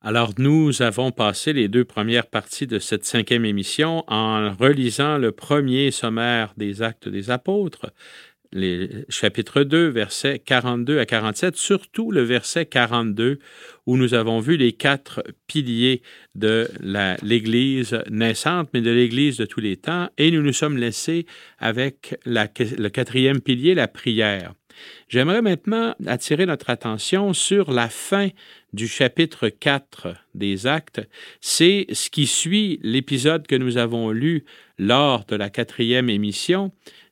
Alors, nous avons passé les 2 premières parties de cette 5e émission en relisant le premier sommaire des Actes des Apôtres, les chapitre 2, versets 42 à 47, surtout le verset 42, où nous avons vu les 4 piliers de l'Église naissante, mais de l'Église de tous les temps, et nous nous sommes laissés avec le 4e pilier, la prière. J'aimerais maintenant attirer notre attention sur la fin du chapitre 4 des Actes. C'est ce qui suit l'épisode que nous avons lu lors de la 4e émission,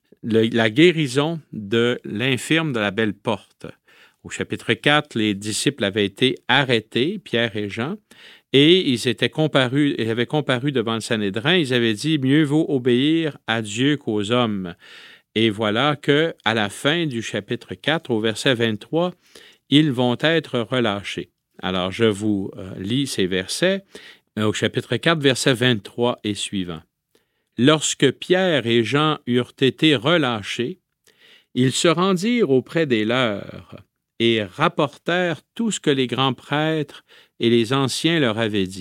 la guérison de l'infirme de la Belle Porte. Au chapitre 4, les disciples avaient été arrêtés, Pierre et Jean, et ils avaient comparu devant le Sanhédrin. Ils avaient dit « Mieux vaut obéir à Dieu qu'aux hommes ». Et voilà que, à la fin du chapitre 4, au verset 23, ils vont être relâchés. Alors, je vous lis ces versets. Au chapitre 4, verset 23 et suivant. « Lorsque Pierre et Jean eurent été relâchés, ils se rendirent auprès des leurs et rapportèrent tout ce que les grands prêtres et les anciens leur avaient dit. »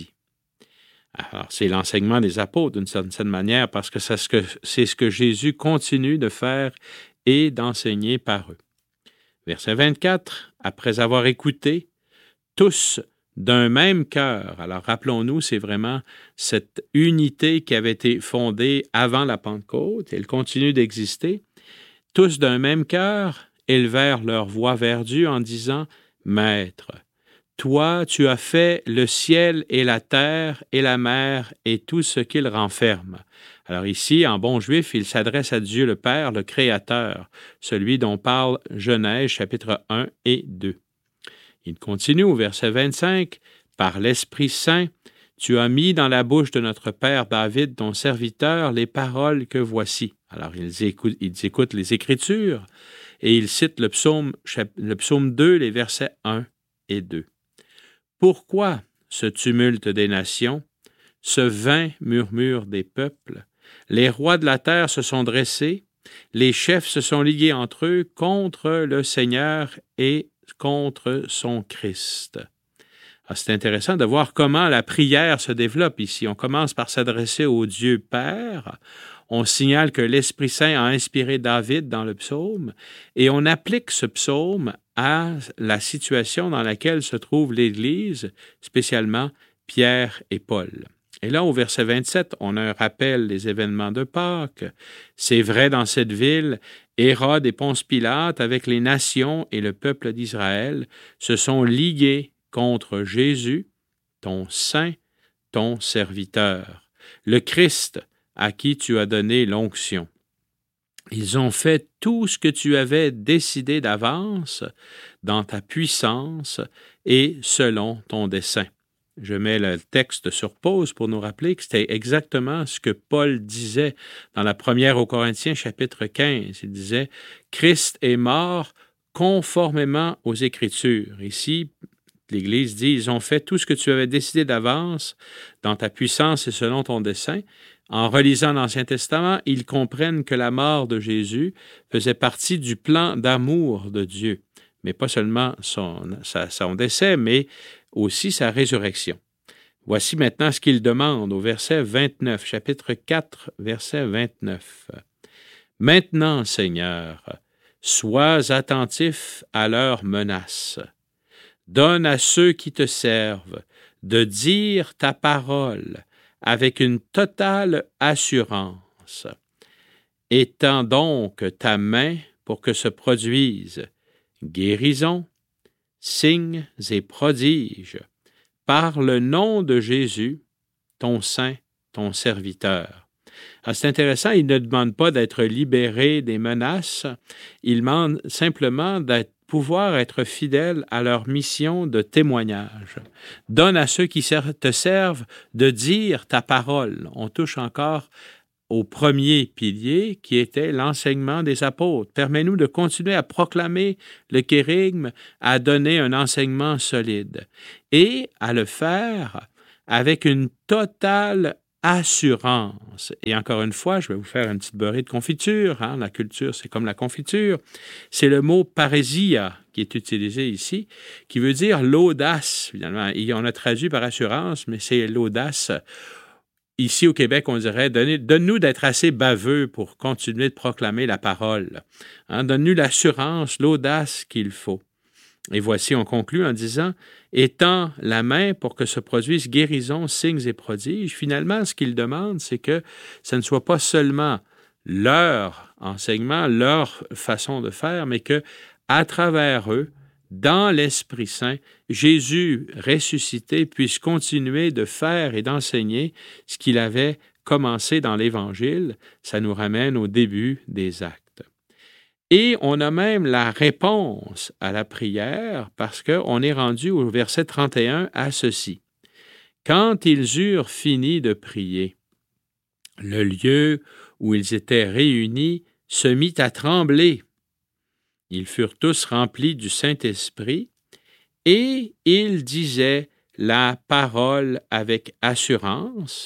Alors, c'est l'enseignement des apôtres d'une certaine manière, parce que c'est ce que Jésus continue de faire et d'enseigner par eux. Verset 24, après avoir écouté, tous d'un même cœur. Alors, rappelons-nous, c'est vraiment cette unité qui avait été fondée avant la Pentecôte, elle continue d'exister. Tous d'un même cœur élevèrent leur voix vers Dieu en disant « Maître, toi, tu as fait le ciel et la terre et la mer et tout ce qu'ils renferment. » Alors ici, en bon juif, il s'adresse à Dieu le Père, le Créateur, celui dont parle Genèse, chapitre 1 et 2. Il continue au verset 25, « Par l'Esprit Saint, tu as mis dans la bouche de notre Père David, ton serviteur, les paroles que voici. » Alors, ils écoutent les Écritures et ils citent le psaume 2, les versets 1 et 2. Pourquoi ce tumulte des nations, ce vain murmure des peuples? Les rois de la terre se sont dressés, les chefs se sont ligués entre eux contre le Seigneur et contre son Christ. Alors, c'est intéressant de voir comment la prière se développe ici. On commence par s'adresser au Dieu Père. On signale que l'Esprit Saint a inspiré David dans le psaume et on applique ce psaume à la situation dans laquelle se trouve l'Église, spécialement Pierre et Paul. Et là, au verset 27, on a un rappel des événements de Pâques. C'est vrai dans cette ville, Hérode et Ponce Pilate, avec les nations et le peuple d'Israël, se sont ligués contre Jésus, ton saint, ton serviteur, le Christ, à qui tu as donné l'onction. Ils ont fait tout ce que tu avais décidé d'avance dans ta puissance et selon ton dessein. Je mets le texte sur pause pour nous rappeler que c'était exactement ce que Paul disait dans la première aux Corinthiens, chapitre 15. Il disait « Christ est mort conformément aux Écritures ». Ici, l'Église dit « Ils ont fait tout ce que tu avais décidé d'avance dans ta puissance et selon ton dessein ». En relisant l'Ancien Testament, ils comprennent que la mort de Jésus faisait partie du plan d'amour de Dieu, mais pas seulement son décès, mais aussi sa résurrection. Voici maintenant ce qu'il demande au verset 29, chapitre 4, verset 29. « Maintenant, Seigneur, sois attentif à leurs menaces. Donne à ceux qui te servent de dire ta parole avec une totale assurance. Étends donc ta main pour que se produisent guérison, signes et prodiges, par le nom de Jésus, ton saint, ton serviteur. » Alors, c'est intéressant, il ne demande pas d'être libéré des menaces, il demande simplement pouvoir être fidèle à leur mission de témoignage. Donne à ceux qui te servent de dire ta parole. On touche encore au premier pilier qui était l'enseignement des apôtres. Permets-nous de continuer à proclamer le kérygme, à donner un enseignement solide et à le faire avec une totale assurance. Et encore une fois, je vais vous faire une petite beurrée de confiture. Hein? La culture, c'est comme la confiture. C'est le mot parésia qui est utilisé ici, qui veut dire l'audace, finalement. Et on a traduit par assurance, mais c'est l'audace. Ici, au Québec, on dirait « donne-nous d'être assez baveux pour continuer de proclamer la parole. Hein? Donne-nous l'assurance, l'audace qu'il faut. » Et voici, on conclut en disant « Étends la main pour que se produisent guérisons, signes et prodiges. » Finalement, ce qu'il demande, c'est que ce ne soit pas seulement leur enseignement, leur façon de faire, mais que, à travers eux, dans l'Esprit Saint, Jésus ressuscité puisse continuer de faire et d'enseigner ce qu'il avait commencé dans l'Évangile. Ça nous ramène au début des actes. Et on a même la réponse à la prière parce qu'on est rendu au verset 31 à ceci. « Quand ils eurent fini de prier, le lieu où ils étaient réunis se mit à trembler. Ils furent tous remplis du Saint-Esprit et ils disaient la parole avec assurance. »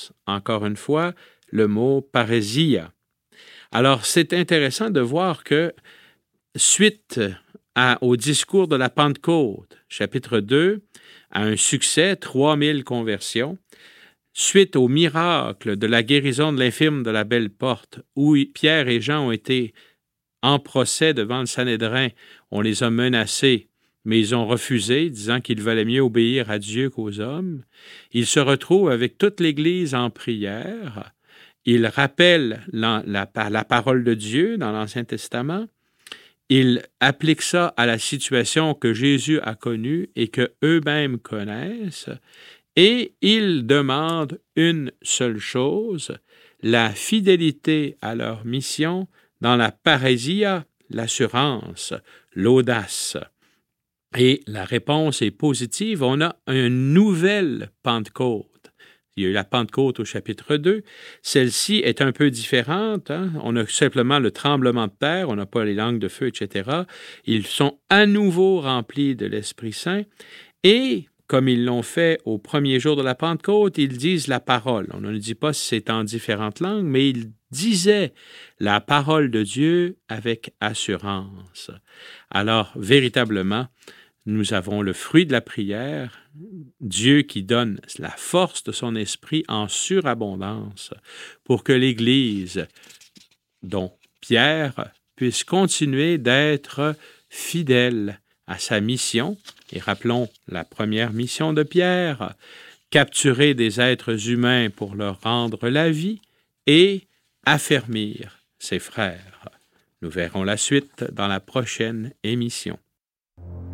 Encore une fois, le mot « parésia ». Alors, c'est intéressant de voir que, suite au discours de la Pentecôte, chapitre 2, à un succès, 3000 conversions, suite au miracle de la guérison de l'infirme de la Belle Porte, où Pierre et Jean ont été en procès devant le Sanhédrin, on les a menacés, mais ils ont refusé, disant qu'il valait mieux obéir à Dieu qu'aux hommes. Ils se retrouvent avec toute l'Église en prière. Ils rappellent la parole de Dieu dans l'Ancien Testament. Ils appliquent ça à la situation que Jésus a connue et qu'eux-mêmes connaissent. Et ils demandent une seule chose, la fidélité à leur mission dans la parésia, l'assurance, l'audace. Et la réponse est positive. On a une nouvelle Pentecôte. Il y a eu la Pentecôte au chapitre 2. Celle-ci est un peu différente. Hein? On a simplement le tremblement de terre, on n'a pas les langues de feu, etc. Ils sont à nouveau remplis de l'Esprit Saint et, comme ils l'ont fait au premier jour de la Pentecôte, ils disent la parole. On ne dit pas si c'est en différentes langues, mais ils disaient la parole de Dieu avec assurance. Alors, véritablement, nous avons le fruit de la prière, Dieu qui donne la force de son esprit en surabondance pour que l'Église, dont Pierre, puisse continuer d'être fidèle à sa mission. Et rappelons la première mission de Pierre, capturer des êtres humains pour leur rendre la vie et affermir ses frères. Nous verrons la suite dans la prochaine émission.